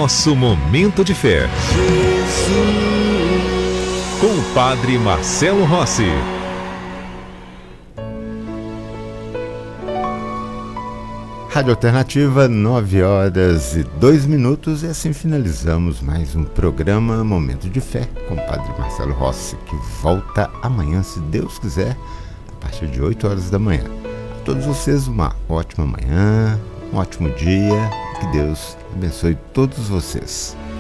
Nosso Momento de Fé. Com o Padre Marcelo Rossi. Rádio Alternativa, 9h02, e assim finalizamos mais um programa Momento de Fé com o Padre Marcelo Rossi, que volta amanhã, se Deus quiser, a partir de 8h da manhã. A todos vocês uma ótima manhã, um ótimo dia, que Deus abençoe todos vocês.